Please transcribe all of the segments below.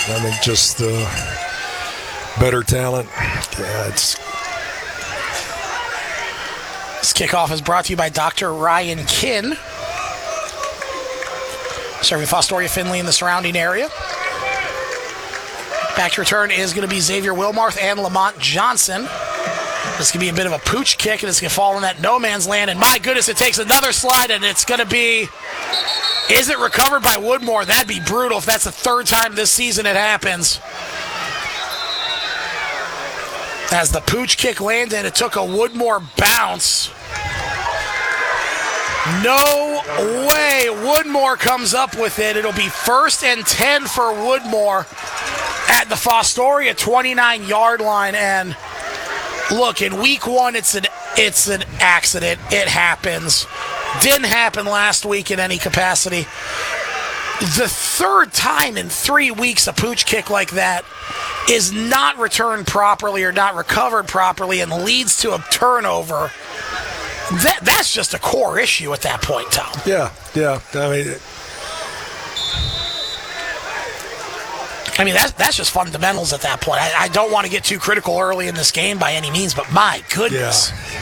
I think just better talent. Yeah, This kickoff is brought to you by Dr. Ryan Kinn, serving Fostoria, Findlay, and the surrounding area. Back to return is going to be Xavier Wilmarth and Lamont Johnson. This could be a bit of a pooch kick, and it's going to fall in that no man's land. And my goodness, it takes another slide, and it's going to be... Is it recovered by Woodmore? That'd be brutal if that's the third time this season it happens. As the pooch kick landed, it took a Woodmore bounce. No way. Woodmore comes up with it. It'll be 1st and 10 for Woodmore at the Fostoria 29-yard line. And look, in week one, it's an accident. It happens. Didn't happen last week in any capacity. The third time in 3 weeks a pooch kick like that is not returned properly or not recovered properly and leads to a turnover. That's just a core issue at that point, Tom. Yeah. I mean, that's just fundamentals at that point. I don't want to get too critical early in this game by any means, but my goodness. Yeah.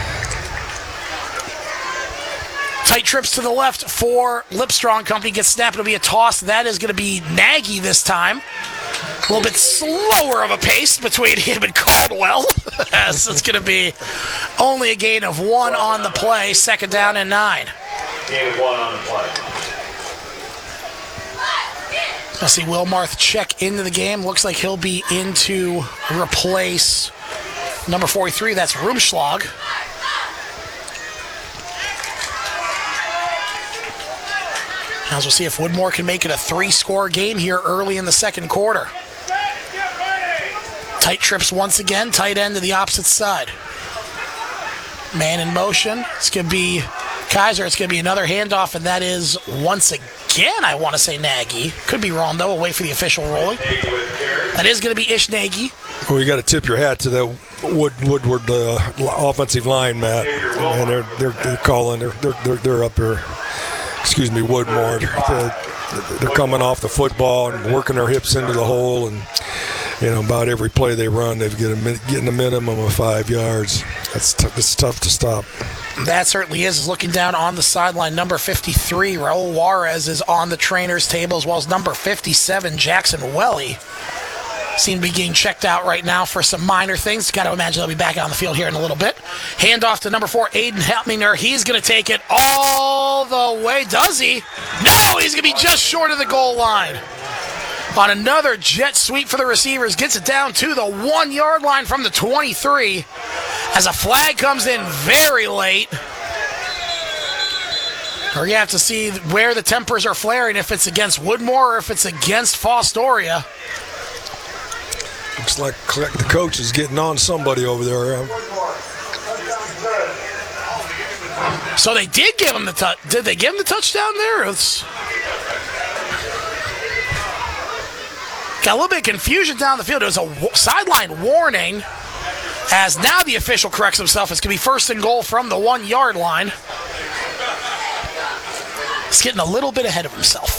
Tight trips to the left for Lipstrong. Company gets snapped. It'll be a toss. That is going to be Nagy this time. A little bit slower of a pace between him and Caldwell. So it's going to be only a gain of 1 on the play. 2nd down and 9. Gain of 1 on the play. I see Wilmarth check into the game. Looks like he'll be in to replace number 43. That's Rumschlag. As we'll see if Woodmore can make it a 3-score game here early in the second quarter. Tight trips once again. Tight end to the opposite side. Man in motion. It's going to be Kaiser. It's going to be another handoff, and that is once again, I want to say Nagy. Could be wrong, though. We'll wait for the official ruling. That is going to be Ish Nagy. Well, you got to tip your hat to that Woodward offensive line, Matt. And they're calling. They're up there. Excuse me, Woodmore. They're coming off the football and working their hips into the hole, and about every play they run, they've getting a minimum of 5 yards. It's tough to stop. That certainly is. Looking down on the sideline, number 53, Raul Juarez, is on the trainer's table, as well as number 57, Jackson Welly. Seem to be getting checked out right now for some minor things. Got to imagine they'll be back on the field here in a little bit. Handoff to number 4, Aiden Helminger. He's going to take it all the way. Does he? No, he's going to be just short of the goal line. On another jet sweep for the receivers. Gets it down to the 1-yard line from the 23. As a flag comes in very late. Or you have to see where the tempers are flaring, if it's against Woodmore or if it's against Fostoria. Looks like the coach is getting on somebody over there. So they did give him the touch. Did they give him the touchdown there? Got a little bit of confusion down the field. It was a sideline warning, as now the official corrects himself. It's going to be 1st and goal from the 1-yard line. He's getting a little bit ahead of himself.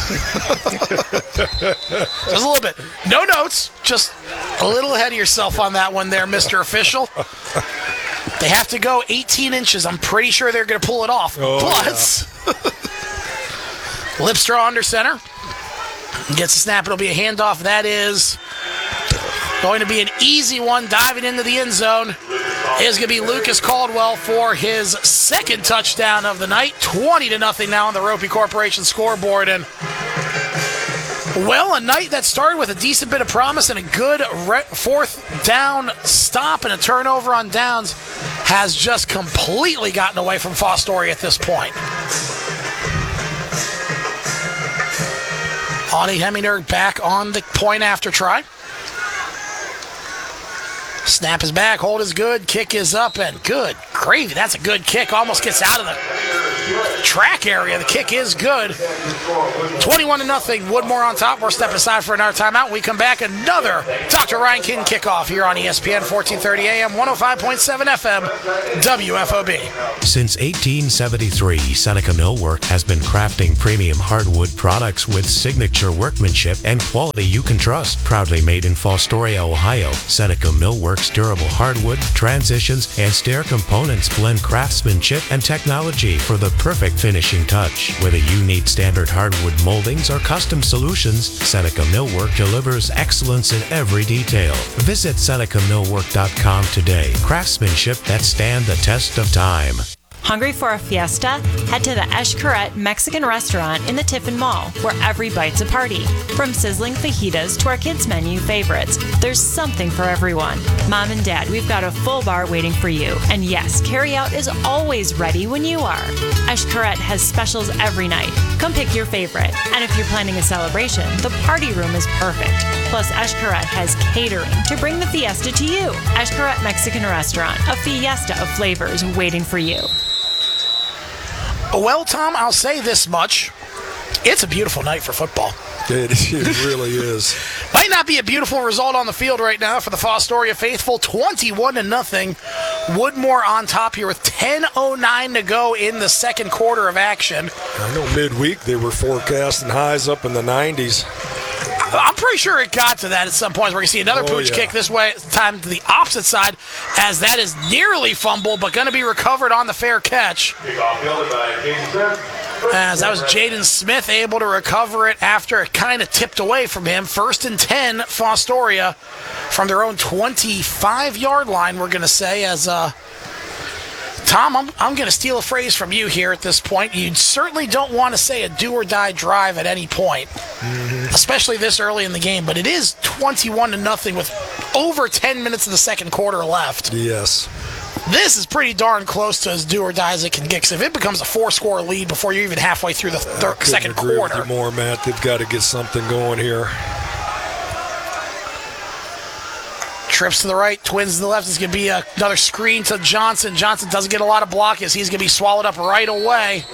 Just a little bit. No notes. Just a little ahead of yourself on that one there, Mr. Official. They have to go 18 inches. I'm pretty sure they're going to pull it off. Oh, but Lipstraw under center. Gets a snap. It'll be a handoff. That is going to be an easy one. Diving into the end zone is going to be Lucas Caldwell for his 2nd touchdown of the night. 20-0 now on the Ropey Corporation scoreboard. And, well, a night that started with a decent bit of promise and a good 4th down stop and a turnover on downs has just completely gotten away from Fostoria at this point. Audie Heminger back on the point after try. Snap is back, hold is good, kick is up, and good gravy. That's a good kick. Almost gets out of the track area. The kick is good. 21-0. Woodmore on top. We're stepping aside for another timeout. We come back, another Dr. Ryan King kickoff here on ESPN 1430 AM, 105.7 FM, WFOB. Since 1873, Seneca Millwork has been crafting premium hardwood products with signature workmanship and quality you can trust. Proudly made in Fostoria, Ohio, Seneca Millwork's durable hardwood, transitions, and stair components blend craftsmanship and technology for the perfect finishing touch. Whether you need standard hardwood moldings or custom solutions, Seneca Millwork delivers excellence in every detail. Visit SenecaMillwork.com today. Craftsmanship that stand the test of time. Hungry for a fiesta? Head to the Eshkaret Mexican restaurant in the Tiffin Mall, where every bite's a party. From sizzling fajitas to our kids' menu favorites, there's something for everyone. Mom and Dad, we've got a full bar waiting for you. And yes, carryout is always ready when you are. Eshkaret has specials every night. Come pick your favorite. And if you're planning a celebration, the party room is perfect. Plus, Eshkaret has catering to bring the fiesta to you. Eshkaret Mexican restaurant, a fiesta of flavors waiting for you. Well, Tom, I'll say this much. It's a beautiful night for football. It really is. Might not be a beautiful result on the field right now for the Fostoria faithful. 21-0. Woodmore on top here with 10:09 to go in the second quarter of action. I know midweek they were forecasting highs up in the 90s. I'm pretty sure it got to that at some point. We're going to see another pooch kick this way, time to the opposite side, as that is nearly fumbled, but going to be recovered on the fair catch. As that was Jaden Smith able to recover it after it kind of tipped away from him. 1st and 10, Fostoria from their own 25-yard line, we're going to say, as Tom, I'm going to steal a phrase from you here at this point. You certainly don't want to say a do-or-die drive at any point, especially this early in the game, but it is 21-0 with over 10 minutes of the second quarter left. Yes. This is pretty darn close to as do-or-die as it can get, because if it becomes a 4-score lead before you're even halfway through the second quarter. With you more, Matt. They've got to get something going here. Trips to the right, twins to the left. It's going to be another screen to Johnson. Johnson doesn't get a lot of block as he's going to be swallowed up right away.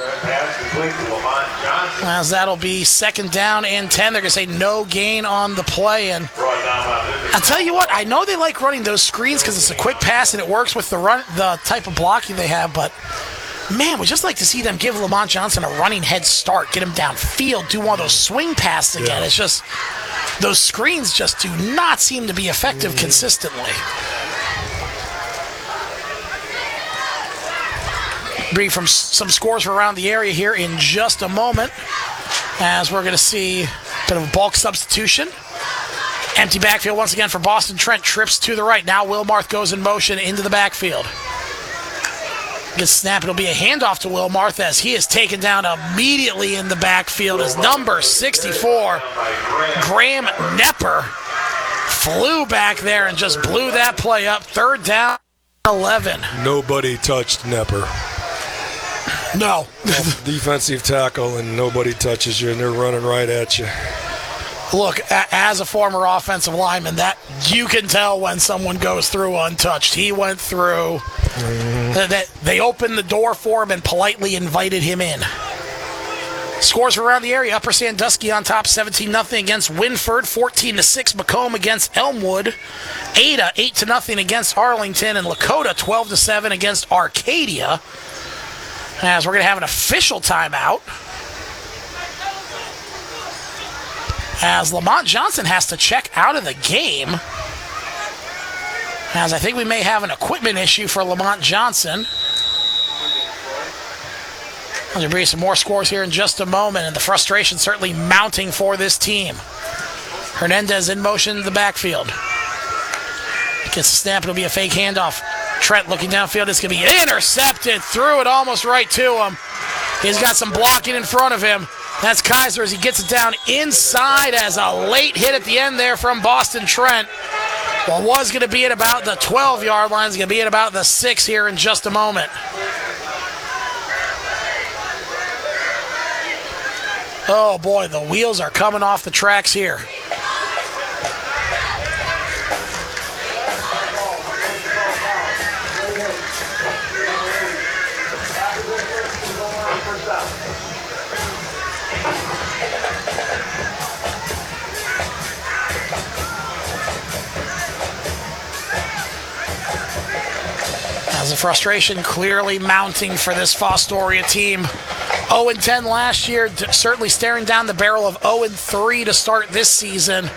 As that'll be 2nd down and 10. They're going to say no gain on the play. And I'll tell you what, I know they like running those screens because it's a quick pass and it works with the type of blocking they have, but man, we'd just like to see them give Lamont Johnson a running head start, get him downfield, do one of those swing passes again. It's just, those screens just do not seem to be effective consistently. Bring from some scores from around the area here in just a moment, as we're going to see a bit of a bulk substitution. Empty backfield once again for Boston Trent. Trips to the right. Now Wilmarth goes in motion into the backfield. Gets snap. It'll be a handoff to Wilmarth as he is taken down immediately in the backfield as number 64, Graham Nepper, flew back there and just blew that play up. 3rd down, 11. Nobody touched Nepper. No. Defensive tackle, and nobody touches you, and they're running right at you. Look, as a former offensive lineman, that you can tell when someone goes through untouched. He went through. They opened the door for him and politely invited him in. Scores from around the area. Upper Sandusky on top, 17-0 against Winford. 14-6 Macomb against Elmwood. Ada 8-0 against Arlington, and Lakota 12-7 against Arcadia. As we're going to have an official timeout, as Lamont Johnson has to check out of the game, as I think we may have an equipment issue for Lamont Johnson. I'm going to bring you some more scores here in just a moment, and the frustration certainly mounting for this team. Hernandez in motion in the backfield. Gets the snap, it'll be a fake handoff. Trent looking downfield, it's going to be intercepted, threw it almost right to him. He's got some blocking in front of him. That's Kaiser as he gets it down inside as a late hit at the end there from Boston Trent. Well, was going to be at about the 12-yard line. It's going to be at about the 6 here in just a moment. Oh, boy, the wheels are coming off the tracks here. As the frustration clearly mounting for this Fostoria team. 0-10 last year, certainly staring down the barrel of 0-3 to start this season.